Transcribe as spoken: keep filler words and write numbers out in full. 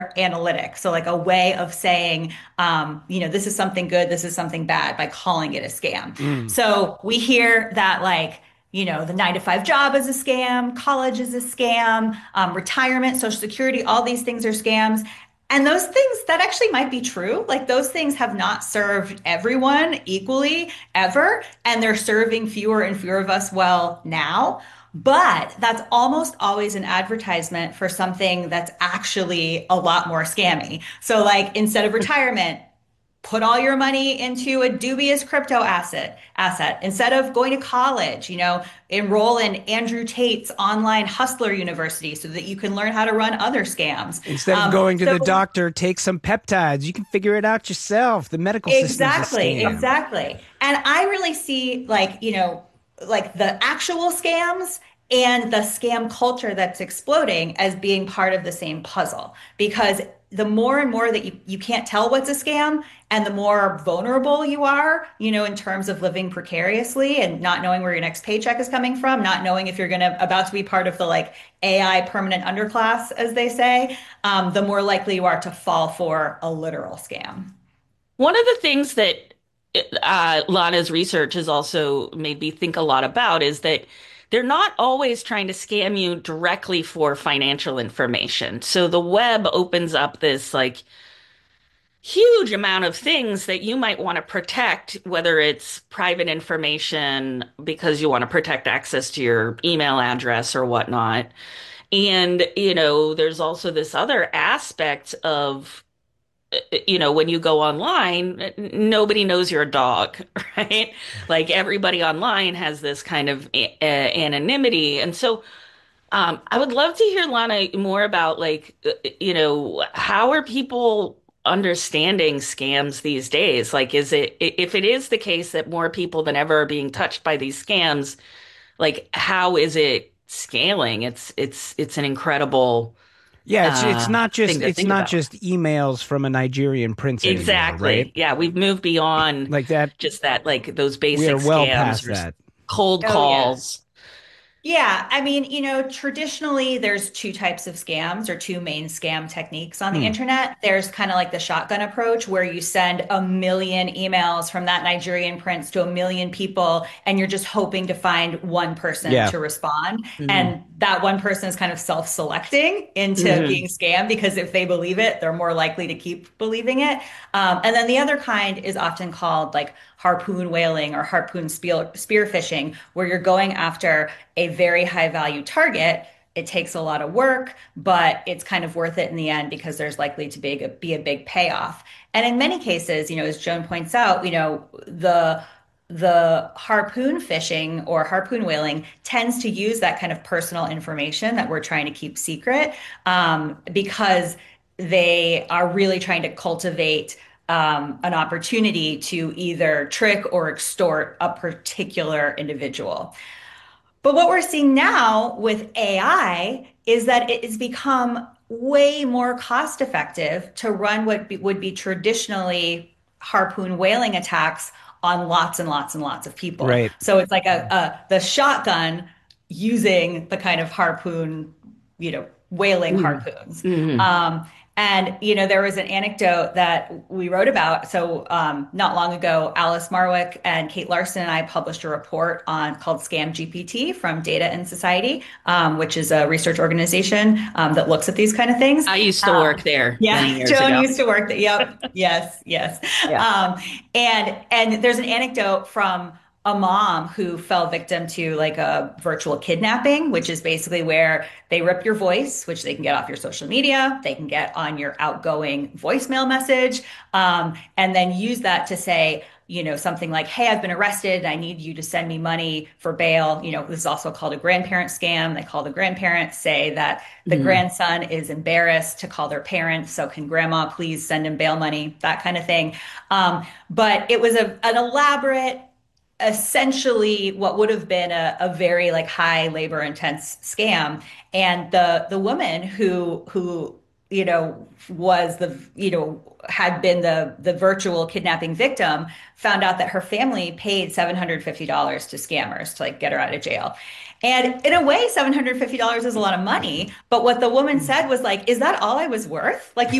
analytic. So like a way of saying, um, you know, this is something good, this is something bad by calling it a scam. Mm. So we hear that like, you know, the nine to five job is a scam, college is a scam, um, retirement, social security, all these things are scams. And those things that actually might be true. Like those things have not served everyone equally ever, and they're serving fewer and fewer of us well now. But that's almost always an advertisement for something that's actually a lot more scammy. So, like, instead of retirement, put all your money into a dubious crypto asset asset instead of going to college, you know, enroll in Andrew Tate's online hustler university so that you can learn how to run other scams. Instead of Um, going to so the doctor, take some peptides. You can figure it out yourself. The medical system's a exactly, scam. exactly. And I really see like, you know, like the actual scams and the scam culture that's exploding as being part of the same puzzle. Because the more and more that you, you can't tell what's a scam and the more vulnerable you are, you know, in terms of living precariously and not knowing where your next paycheck is coming from, not knowing if you're going to about to be part of the like A I permanent underclass, as they say, um, the more likely you are to fall for a literal scam. One of the things that uh, Lana's research has also made me think a lot about is that they're not always trying to scam you directly for financial information. So the web opens up this like huge amount of things that you might want to protect, whether it's private information because you want to protect access to your email address or whatnot. And, you know, there's also this other aspect of you know, when you go online, nobody knows you're a dog, right? Like everybody online has this kind of a- a- anonymity. And so, um, I would love to hear Lana more about like, uh, you know, how are people understanding scams these days? Like, is it, i- if it is the case that more people than ever are being touched by these scams, like, how is it scaling? It's, it's, it's an incredible, Yeah, it's it's uh, not thing just to it's think not about. just emails from a Nigerian prince anymore, right? Exactly. Yeah, we've moved beyond Like that, just that, like those we are basic well scams past or s- that. cold Oh, yeah. calls. Yeah, I mean, you know, traditionally there's two types of scams or two main scam techniques on the Hmm. internet. There's kind of like the shotgun approach where you send a million emails from that Nigerian prince to a million people and you're just hoping to find one person Yeah. to respond. Hmm. And that one person is kind of self-selecting into Hmm. being scammed because if they believe it, they're more likely to keep believing it. Um, and then the other kind is often called like harpoon whaling or harpoon spear, spear fishing, where you're going after a very high value target. It takes a lot of work, but it's kind of worth it in the end because there's likely to be a, be a big payoff. And in many cases, you know, as Joan points out, you know, the the harpoon fishing or harpoon whaling tends to use that kind of personal information that we're trying to keep secret um, because they are really trying to cultivate um, an opportunity to either trick or extort a particular individual. But what we're seeing now with A I is that it has become way more cost effective to run what be, would be traditionally harpoon whaling attacks on lots and lots and lots of people. Right. So it's like a, a the shotgun using the kind of harpoon, you know, whaling Hmm. harpoons. Hmm. Um, and you know, there was an anecdote that we wrote about. So um, not long ago, Alice Marwick and Kate Larson and I published a report on called Scam G P T from Data and Society, um, which is a research organization um, that looks at these kind of things. I used to work Um, there many yeah, years Joan ago. used to work there. Yep. Yes. Yes. Yeah. Um, and and there's an anecdote from a mom who fell victim to like a virtual kidnapping, which is basically where they rip your voice, which they can get off your social media, they can get on your outgoing voicemail message, um, and then use that to say, you know, something like, hey, I've been arrested. I need you to send me money for bail. You know, this is also called a grandparent scam. They call the grandparent, say that the Hmm. grandson is embarrassed to call their parents. So can grandma please send him bail money, that kind of thing. Um, but it was a, an elaborate, essentially what would have been a, a very like high labor intense scam. And the the woman who who you know, was the, you know, had been the the virtual kidnapping victim, found out that her family paid seven hundred fifty dollars to scammers to like get her out of jail. And in a way, seven hundred fifty dollars is a lot of money. But what the woman said was like, is that all I was worth? Like, you